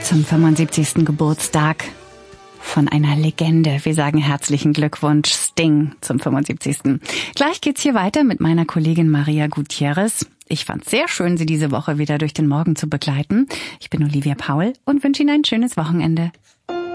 zum 75. Geburtstag von einer Legende. Wir sagen herzlichen Glückwunsch, Sting, zum 75. Gleich geht's hier weiter mit meiner Kollegin Maria Gutierrez. Ich fand's sehr schön, Sie diese Woche wieder durch den Morgen zu begleiten. Ich bin Olivia Paul und wünsche Ihnen ein schönes Wochenende.